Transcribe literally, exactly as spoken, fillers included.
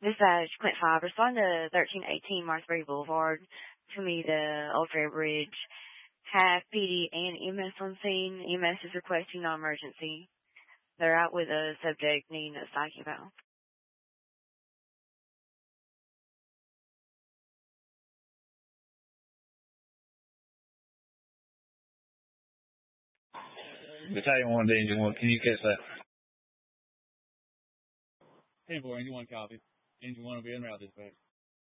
Dispatch, Clint five, respond to thirteen eighteen Marthbury Boulevard. To me, the Old Fair Bridge. Have P D and E M S on scene. E M S is requesting non-emergency. They're out with a subject needing a psych eval. Battalion one to Engine one, can you catch that? ten four, Engine one copy. Engine one will be en route, dispatch.